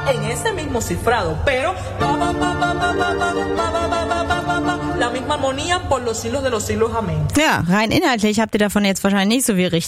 en ese mismo cifrado, pero la misma armonía por los siglos de los siglos. Amén. Ja, rein inhaltlich habt ihr davon jetzt wahrscheinlich nicht so viel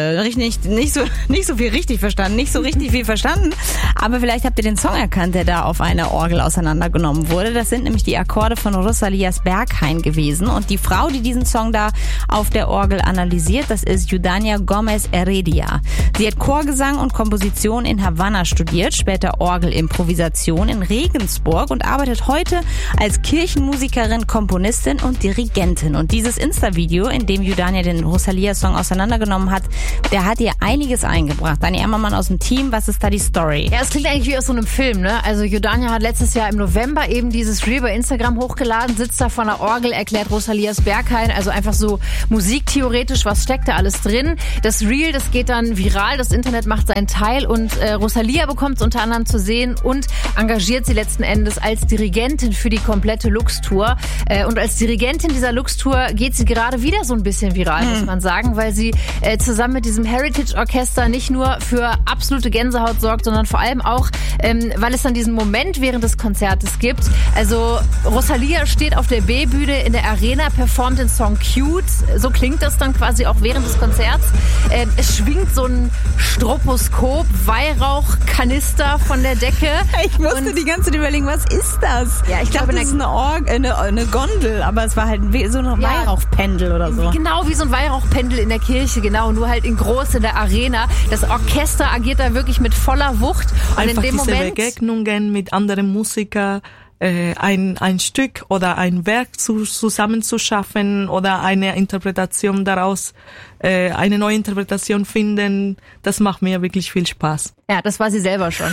nicht so viel richtig verstanden, nicht so richtig viel verstanden, aber vielleicht habt ihr den Song erkannt, der da auf einer Orgel auseinandergenommen wurde. Das sind nämlich die Akkorde von Rosalias Berghain gewesen und die Frau, die diesen Song da auf der Orgel analysiert, das ist Eudania Gomez Heredia. Sie hat Chorgesang und Komposition in Havanna studiert, später Orgelimprovisation in Regensburg und arbeitet heute als Kirchenmusikerin, Komponistin und Dirigentin. Und dieses Insta-Video, in dem Eudania den Rosalia-Song auseinandergenommen hat, der hat ihr einiges eingebracht. Dani Emmermann aus dem Team, was ist da die Story? Ja, es klingt eigentlich wie aus so einem Film, ne? Also Eudania hat letztes Jahr im November eben dieses Reel bei Instagram hochgeladen, sitzt da vor einer Orgel, erklärt Rosalias Berghain, also einfach so musiktheoretisch, was steckt da alles drin. Das Reel, das geht dann viral, das Internet macht seinen Teil und Rosalia bekommt es unter anderem zu sehen und engagiert sie letzten Endes als Dirigentin für die komplette Lux-Tour. Und als Dirigentin dieser Lux-Tour geht sie gerade wieder so ein bisschen viral, muss man sagen, weil sie zusammen mit diesem Heritage-Orchester nicht nur für absolute Gänsehaut sorgt, sondern vor allem auch, weil es dann diesen Moment während des Konzertes gibt. Also Rosalia steht auf der B-Bühne in der Arena, performt den Song Cute. So klingt das dann quasi auch während des Konzerts. Es schwingt so ein Stroboskop, Weihrauchkanister von der Decke. Ich musste die ganze Zeit überlegen, was ist das? Ja, ich glaube, das ist eine Gondel, aber es war halt so ein Weihrauchpendel oder so. Genau, wie so ein Weihrauchpendel in der Kirche, genau, nur halt in groß in der Arena. Das Orchester agiert da wirklich mit voller Wucht. Und einfach in dem diese Moment Begegnungen mit anderen Musikern, ein Stück oder ein Werk zusammenzuschaffen oder eine Interpretation daraus, eine neue Interpretation finden, das macht mir wirklich viel Spaß. Ja, das war sie selber schon.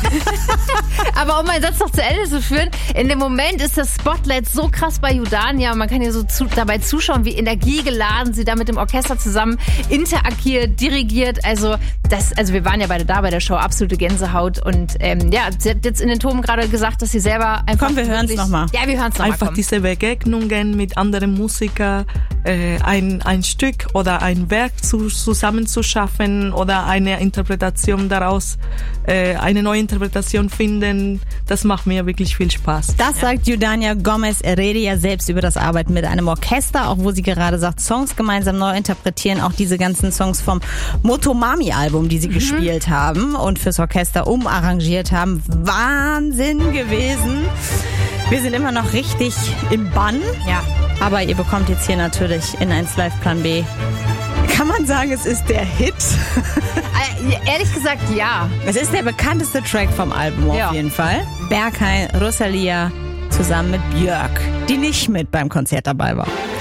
Aber um meinen Satz noch zu Ende zu führen, in dem Moment ist das Spotlight so krass bei Eudania und man kann hier so dabei zuschauen, wie energiegeladen sie da mit dem Orchester zusammen interagiert, dirigiert. Also wir waren ja beide da bei der Show, absolute Gänsehaut und sie hat jetzt in den Toben gerade gesagt, dass sie selber einfach... Komm, wir hören es nochmal. Ja, wir hören es nochmal. Einfach diese Begegnungen mit anderen Musikern, ein Stück oder ein Werk zusammenzuschaffen oder eine Interpretation daraus, eine neue Interpretation finden, das macht mir wirklich viel Spaß. Das sagt Eudania Gomez Heredia selbst über das Arbeiten mit einem Orchester, auch wo sie gerade sagt, Songs gemeinsam neu interpretieren, auch diese ganzen Songs vom Motomami-Album, die sie gespielt haben und fürs Orchester umarrangiert haben. Wahnsinn gewesen. Wir sind immer noch richtig im Bann. Ja. Aber ihr bekommt jetzt hier natürlich in 1 Live Plan B. Kann man sagen, es ist der Hit? Ehrlich gesagt, ja. Es ist der bekannteste Track vom Album auf jeden Fall. Berghain, Rosalia zusammen mit Björk, die nicht mit beim Konzert dabei war.